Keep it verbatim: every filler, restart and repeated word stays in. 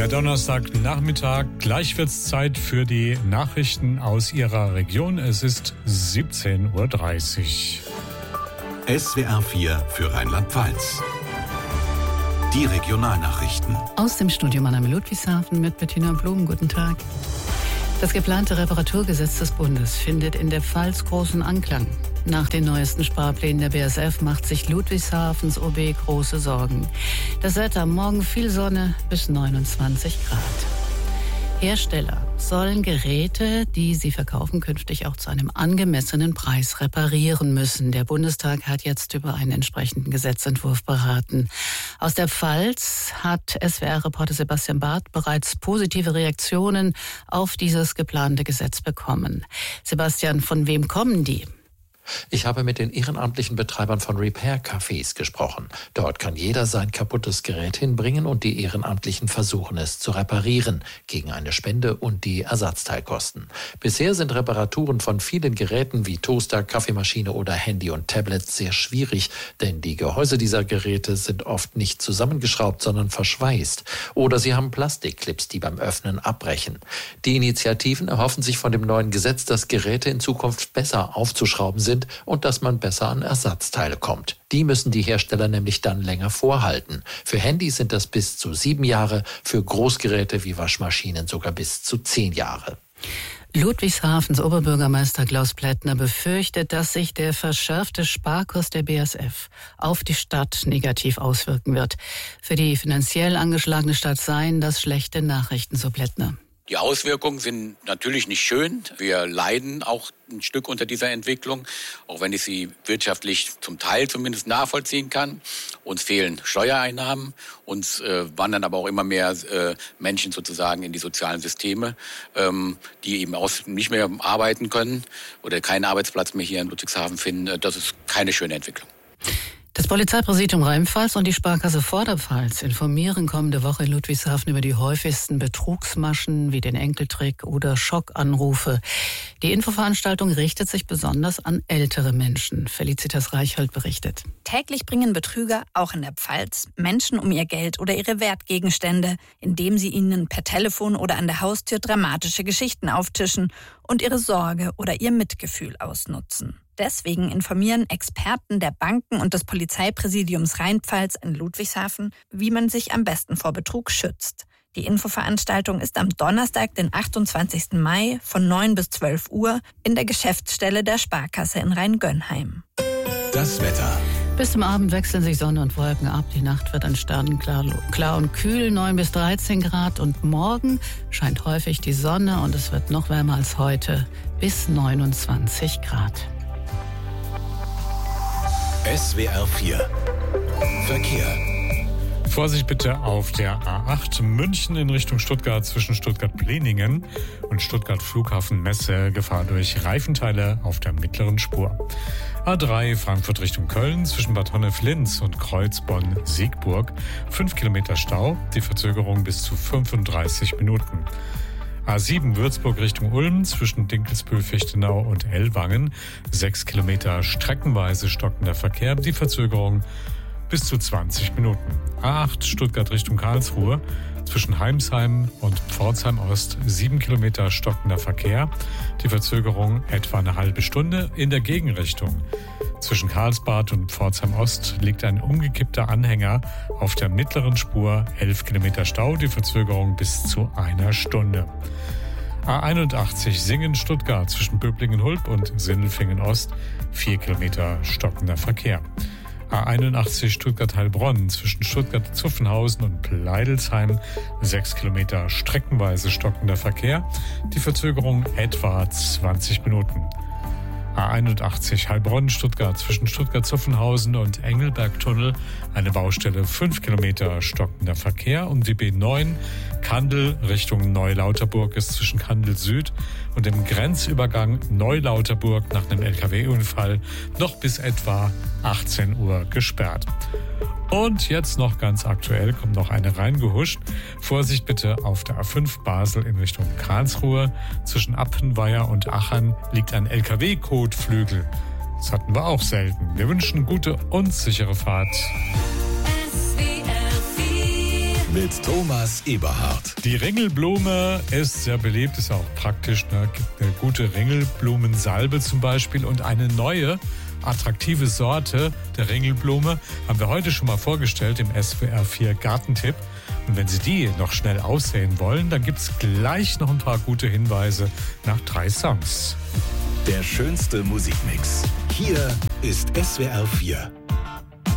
Donnerstagnachmittag. Gleich wird's Zeit für die Nachrichten aus Ihrer Region. Es ist siebzehn Uhr dreißig. S W R vier für Rheinland-Pfalz. Die Regionalnachrichten. Aus dem Studio Mannheim Ludwigshafen mit Bettina Blum. Guten Tag. Das geplante Reparaturgesetz des Bundes findet in der Pfalz großen Anklang. Nach den neuesten Sparplänen der B A S F macht sich Ludwigshafens O B große Sorgen. Das Wetter: morgen viel Sonne bis neunundzwanzig Grad. Hersteller sollen Geräte, die sie verkaufen, künftig auch zu einem angemessenen Preis reparieren müssen. Der Bundestag hat jetzt über einen entsprechenden Gesetzentwurf beraten. Aus der Pfalz hat S W R-Reporter Sebastian Barth bereits positive Reaktionen auf dieses geplante Gesetz bekommen. Sebastian, von wem kommen die? Ich habe mit den ehrenamtlichen Betreibern von Repair-Cafés gesprochen. Dort kann jeder sein kaputtes Gerät hinbringen und die Ehrenamtlichen versuchen es zu reparieren gegen eine Spende und die Ersatzteilkosten. Bisher sind Reparaturen von vielen Geräten wie Toaster, Kaffeemaschine oder Handy und Tablet sehr schwierig, denn die Gehäuse dieser Geräte sind oft nicht zusammengeschraubt, sondern verschweißt. Oder sie haben Plastikclips, die beim Öffnen abbrechen. Die Initiativen erhoffen sich von dem neuen Gesetz, dass Geräte in Zukunft besser aufzuschrauben sind und dass man besser an Ersatzteile kommt. Die müssen die Hersteller nämlich dann länger vorhalten. Für Handys sind das bis zu sieben Jahre, für Großgeräte wie Waschmaschinen sogar bis zu zehn Jahre. Ludwigshafens Oberbürgermeister Klaus Plättner befürchtet, dass sich der verschärfte Sparkurs der B A S F auf die Stadt negativ auswirken wird. Für die finanziell angeschlagene Stadt seien das schlechte Nachrichten, so Plättner. Die Auswirkungen sind natürlich nicht schön. Wir leiden auch ein Stück unter dieser Entwicklung, auch wenn ich sie wirtschaftlich zum Teil zumindest nachvollziehen kann. Uns fehlen Steuereinnahmen, uns äh, wandern aber auch immer mehr äh, Menschen sozusagen in die sozialen Systeme, ähm, die eben auch nicht mehr arbeiten können oder keinen Arbeitsplatz mehr hier in Ludwigshafen finden. Das ist keine schöne Entwicklung. Das Polizeipräsidium Rheinpfalz und die Sparkasse Vorderpfalz informieren kommende Woche in Ludwigshafen über die häufigsten Betrugsmaschen wie den Enkeltrick oder Schockanrufe. Die Infoveranstaltung richtet sich besonders an ältere Menschen. Felicitas Reichhold berichtet. Täglich bringen Betrüger, auch in der Pfalz, Menschen um ihr Geld oder ihre Wertgegenstände, indem sie ihnen per Telefon oder an der Haustür dramatische Geschichten auftischen und ihre Sorge oder ihr Mitgefühl ausnutzen. Deswegen informieren Experten der Banken und des Polizeipräsidiums Rheinpfalz in Ludwigshafen, wie man sich am besten vor Betrug schützt. Die Infoveranstaltung ist am Donnerstag, den achtundzwanzigsten Mai von neun bis zwölf Uhr in der Geschäftsstelle der Sparkasse in Rheingönheim. Das Wetter. Bis zum Abend wechseln sich Sonne und Wolken ab. Die Nacht wird an sternenklar klar und kühl, neun bis dreizehn Grad. Und morgen scheint häufig die Sonne und es wird noch wärmer als heute, bis neunundzwanzig Grad. S W R vier Verkehr. Vorsicht bitte auf der A acht München in Richtung Stuttgart zwischen Stuttgart-Pleningen und Stuttgart-Flughafen-Messe. Gefahr durch Reifenteile auf der mittleren Spur. A drei Frankfurt Richtung Köln zwischen Bad Honnef-Linz und Kreuzbonn-Siegburg. Fünf Kilometer Stau, die Verzögerung bis zu fünfunddreißig Minuten. A sieben Würzburg Richtung Ulm zwischen Dinkelsbühl-Fichtenau und Ellwangen. Sechs Kilometer streckenweise stockender Verkehr, die Verzögerung bis zu zwanzig Minuten. A acht Stuttgart Richtung Karlsruhe zwischen Heimsheim und Pforzheim Ost. Sieben Kilometer stockender Verkehr, die Verzögerung etwa eine halbe Stunde in der Gegenrichtung. Zwischen Karlsbad und Pforzheim Ost liegt ein umgekippter Anhänger auf der mittleren Spur. Elf Kilometer Stau, die Verzögerung bis zu einer Stunde. A einundachtzig Singen-Stuttgart zwischen Böblingen-Hulb und Sindelfingen-Ost. Vier Kilometer stockender Verkehr. A einundachtzig Stuttgart-Heilbronn zwischen Stuttgart-Zuffenhausen und Pleidelsheim. Sechs Kilometer streckenweise stockender Verkehr. Die Verzögerung etwa zwanzig Minuten. A einundachtzig Heilbronn-Stuttgart zwischen Stuttgart-Zuffenhausen und Engelbergtunnel. Eine Baustelle, fünf Kilometer stockender Verkehr. Und die B neun Kandel Richtung Neulauterburg ist zwischen Kandel Süd und dem Grenzübergang Neulauterburg nach einem L K W-Unfall noch bis etwa achtzehn Uhr gesperrt. Und jetzt noch ganz aktuell, kommt noch eine reingehuscht. Vorsicht bitte auf der A fünf Basel in Richtung Karlsruhe. Zwischen Appenweier und Achern liegt ein L K W-Kotflügel. Das hatten wir auch selten. Wir wünschen gute und sichere Fahrt. S W R vier mit Thomas Eberhardt. Die Ringelblume ist sehr beliebt, ist auch praktisch. Ne? Gibt eine gute Ringelblumensalbe zum Beispiel und eine neue, attraktive Sorte der Ringelblume haben wir heute schon mal vorgestellt im S W R vier Gartentipp. Und wenn Sie die noch schnell aussehen wollen, dann gibt es gleich noch ein paar gute Hinweise nach drei Songs. Der schönste Musikmix. Hier ist S W R vier.